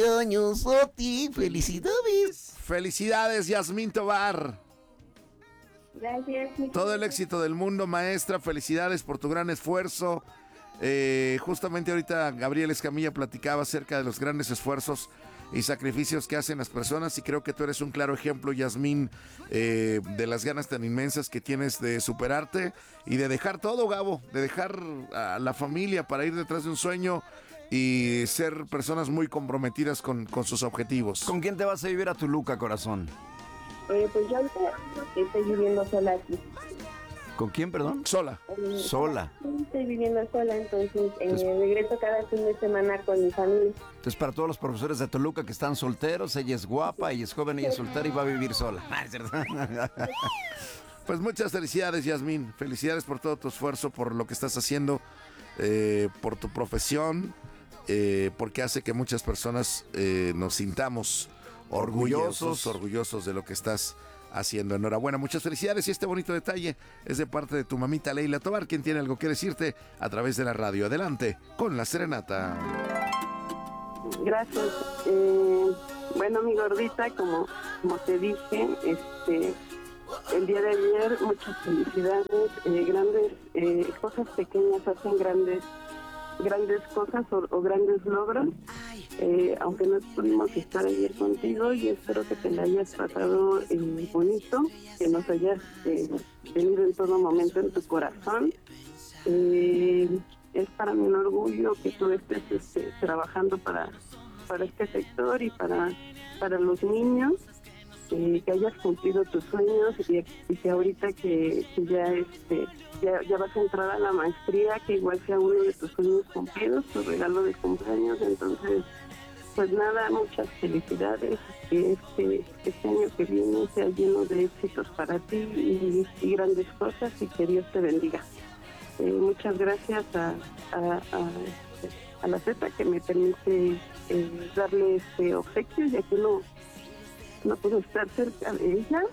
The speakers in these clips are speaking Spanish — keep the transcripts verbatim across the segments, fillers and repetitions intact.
Años a ti, felicidades. Felicidades, Yasmín Tobar. Gracias. Todo el éxito del mundo, maestra. Felicidades por tu gran esfuerzo. Eh, justamente ahorita Gabriel Escamilla platicaba acerca de los grandes esfuerzos y sacrificios que hacen las personas, y creo que tú eres un claro ejemplo, Yasmín, eh, de las ganas tan inmensas que tienes de superarte y de dejar todo, Gabo, de dejar a la familia para ir detrás de un sueño y ser personas muy comprometidas con, con sus objetivos. ¿Con quién te vas a vivir a Toluca, corazón? Eh, pues yo ahorita estoy viviendo sola aquí. ¿Con quién, perdón? Sola. Eh, Sola. Estoy viviendo sola, entonces, eh, Entonces- regreso cada fin de semana con mi familia. Entonces, para todos los profesores de Toluca que están solteros, ella es guapa, ella es joven, ella es soltera y va a vivir sola. Ah, es cierto. Pues muchas felicidades, Yasmín. Felicidades por todo tu esfuerzo, por lo que estás haciendo, eh, por tu profesión, eh, porque hace que muchas personas eh, nos sintamos orgullosos, Orgullosos. orgullosos de lo que estás haciendo. Enhorabuena, muchas felicidades, y este bonito detalle es de parte de tu mamita Leila Tobar, quien tiene algo que decirte a través de la radio. Adelante con la serenata. Gracias. Eh, bueno, mi gordita, como, como te dije, este, el día de ayer, muchas felicidades. Eh, grandes eh, cosas pequeñas hacen grandes grandes cosas o, o grandes logros. Eh, aunque no pudimos estar ayer contigo, y espero que te la hayas pasado eh, bonito, que nos hayas eh, tenido en todo momento en tu corazón. Eh, es para mí un orgullo que tú estés este, trabajando para, para este sector y para, para los niños, eh, que hayas cumplido tus sueños, y, y que ahorita que, que ya este ya, ya vas a entrar a la maestría, que igual sea uno de tus sueños cumplidos, tu regalo de cumpleaños. Entonces, pues nada, muchas felicidades, que este, este año que viene sea lleno de éxitos para ti y, y grandes cosas, y que Dios te bendiga. Eh, muchas gracias a, a, a, a la Z, que me permite eh, darle este obsequio, ya que no, no puedo estar cerca de ella.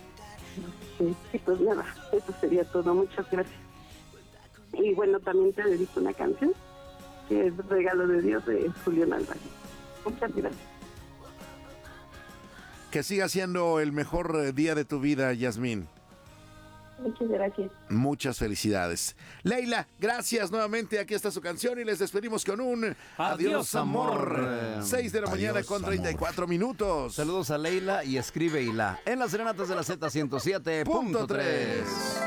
Eh, y pues nada, eso sería todo. Muchas gracias. Y bueno, también te dedico una canción que es Regalo de Dios, de Julián Álvarez. Muchas gracias. Que siga siendo el mejor eh, día de tu vida, Yasmín. Muchas gracias. Muchas felicidades. Leila, gracias nuevamente. Aquí está su canción y les despedimos con un adiós, Adiós, amor. amor. seis de la mañana Adiós, con treinta y cuatro minutos. Saludos a Leila y escribe Hila en las serenatas de la Z ciento siete punto tres.